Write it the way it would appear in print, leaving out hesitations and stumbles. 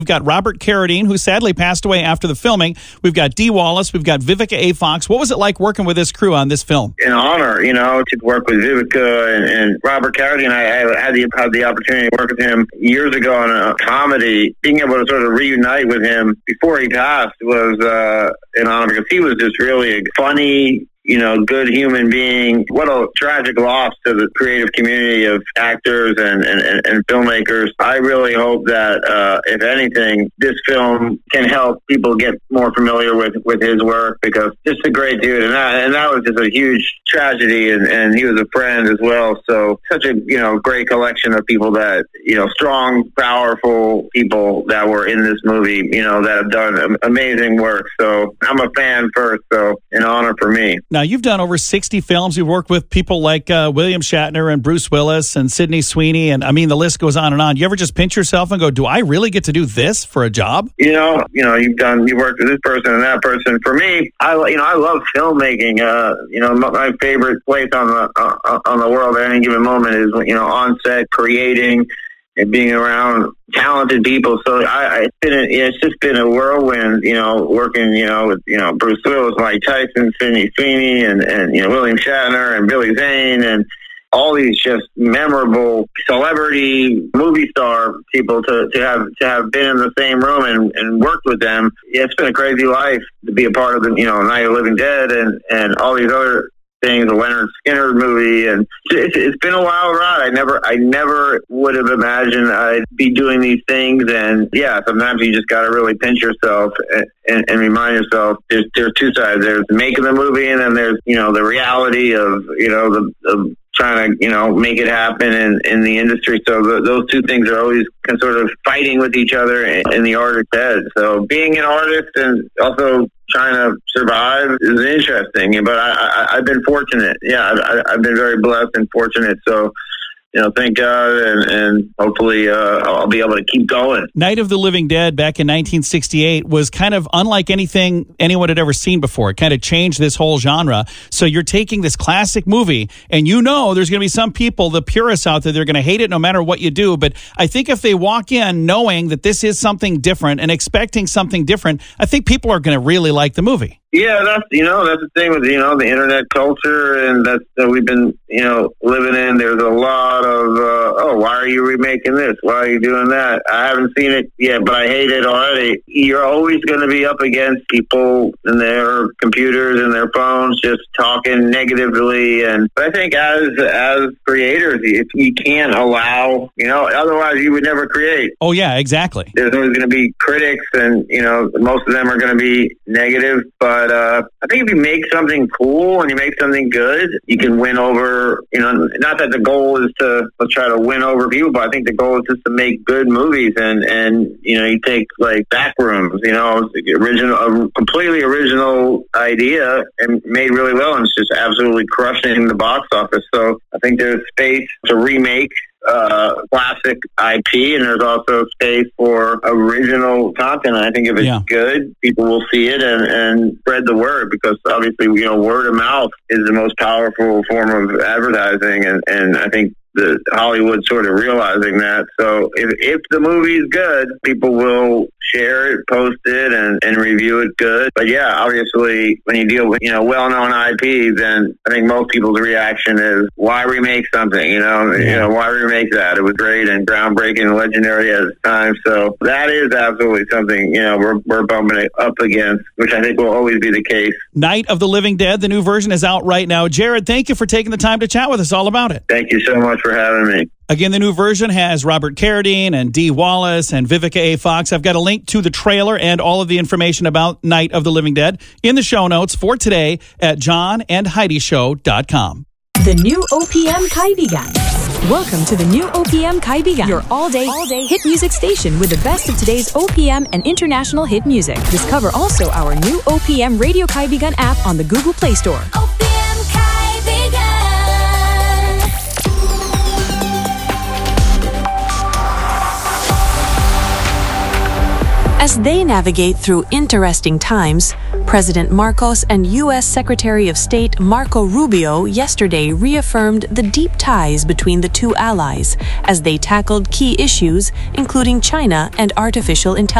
We've got Robert Carradine, who sadly passed away after the filming. We've got Dee Wallace. We've got Vivica A. Fox. What was it like working with this crew on this film? An honor, to work with Vivica and Robert Carradine. I had the opportunity to work with him years ago on a comedy. Being able to sort of reunite with him before he passed was an honor, because he was just really a funny, good human being. What a tragic loss to the creative community of actors and filmmakers. I really hope that, if anything, this film can help people get more familiar with his work, because just a great dude. And that was just a huge tragedy, and he was a friend as well. So such a, great collection of people that, strong, powerful people that were in this movie, that have done amazing work. So I'm a fan first, so an honor for me. Now, you've done over 60 films. You've worked with people like William Shatner and Bruce Willis and Sydney Sweeney, and the list goes on and on. You ever just pinch yourself and go, do I really get to do this for a job? You worked with this person and that person. For me, I love filmmaking. My favorite place on the world at any given moment is, on set, creating and being around talented people. So it's just been a whirlwind, working, with, Bruce Willis, Mike Tyson, Sydney Sweeney, and William Shatner and Billy Zane, and all these just memorable celebrity movie star people to have been in the same room and worked with them. Yeah, it's been a crazy life to be a part of the, Night of the Living Dead and all these other things, the Leonard Skinner movie, and it's been a wild ride. I never would have imagined I'd be doing these things, and sometimes you just got to really pinch yourself and remind yourself there's two sides. There's making the movie, and then there's the reality of the trying to make it happen in the industry. So those two things are always sort of fighting with each other in the artist's head. So being an artist and also trying to survive is interesting, but I've been fortunate. Yeah, I've been very blessed and fortunate. So, thank God, and hopefully I'll be able to keep going. Night of the Living Dead back in 1968 was kind of unlike anything anyone had ever seen before. It kind of changed this whole genre. So you're taking this classic movie, and there's going to be some people, the purists out there, they're going to hate it no matter what you do. But I think if they walk in knowing that this is something different and expecting something different, I think people are going to really like the movie. Yeah, that's the thing with, the internet culture, and that's we've been, living in. There's a lot of, why are you remaking this? Why are you doing that? I haven't seen it yet, but I hate it already. You're always going to be up against people and their computers and their phones just talking negatively. But I think as creators, if you can't allow, otherwise you would never create. Oh, yeah, exactly. There's always going to be critics, and, most of them are going to be negative, but I think if you make something cool and you make something good, you can win over, not that the goal is to try to win over people, but I think the goal is just to make good movies and you take like Backrooms, a completely original idea and made really well, and it's just absolutely crushing the box office. So I think there's space to remake classic IP, and there's also space for original content. And I think if it's good, people will see it and spread the word, because obviously, word of mouth is the most powerful form of advertising, and I think the Hollywood sort of realizing that. So if the movie's good, people will share it, post it, and review it good. But yeah, obviously, when you deal with, well-known IP, then I think most people's reaction is, why remake something? Why remake that? It was great and groundbreaking and legendary at its time. So that is absolutely something, we're bumping it up against, which I think will always be the case. Night of the Living Dead, the new version is out right now. Jared, thank you for taking the time to chat with us all about it. Thank you so much for having me. Again, the new version has Robert Carradine and Dee Wallace and Vivica A. Fox. I've got a link to the trailer and all of the information about Night of the Living Dead in the show notes for today at johnandheidishow.com. The new OPM Kylie Guide. Welcome to the new OPM Kylie Guide, your all-day hit music station with the best of today's OPM and international hit music. Discover also our new OPM Radio Kylie Guide app on the Google Play Store. OPM Kylie Guide. As they navigate through interesting times, President Marcos and U.S. Secretary of State Marco Rubio yesterday reaffirmed the deep ties between the two allies as they tackled key issues, including China and artificial intelligence.